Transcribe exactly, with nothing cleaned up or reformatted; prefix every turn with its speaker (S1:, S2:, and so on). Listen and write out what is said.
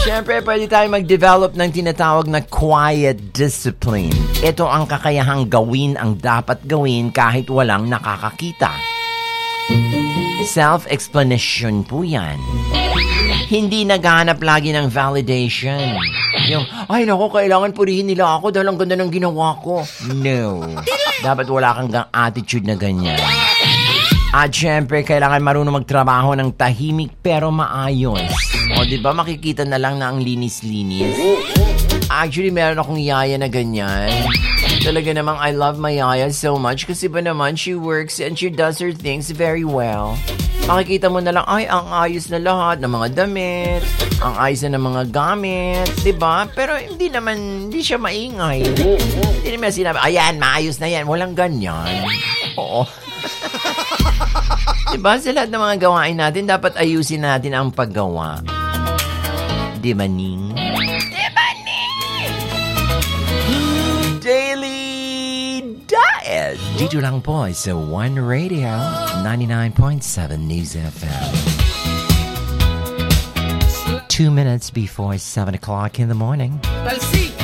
S1: Siyempre, pwede tayo mag-develop ng tinatawag na quiet discipline. Ito ang kakayahang gawin ang dapat gawin kahit walang nakakakita. Self-explanation po yan. Hindi naghahanap lagi ng validation. Yung, ay naku, kailangan purihin nila ako dahil ang ganda ng ginawa ko. No. Dapat wala kang attitude na ganyan. At syempre, kailangan marunong magtrabaho ng tahimik pero maayos. O, di ba makikita na lang na ang linis-linis? Actually, meron akong yaya na ganyan. Talaga namang I love my yaya so much kasi ba naman she works and she does her things very well. Makikita mo na lang, ay, ang ayos na lahat ng mga damit, ang ayos na ng mga gamit, di ba? Pero hindi naman, hindi siya maingay. Hindi naman sinabi, ayan, maayos na yan. Walang ganyan. Oo. Diba, sa lahat ng mga gawain natin, dapat ayusin natin ang paggawa. Di ba, Ning? Di ba, Ning? Daily Diet. Dito lang po sa One Radio, ninety-nine point seven News F M. Two minutes before seven o'clock in the morning.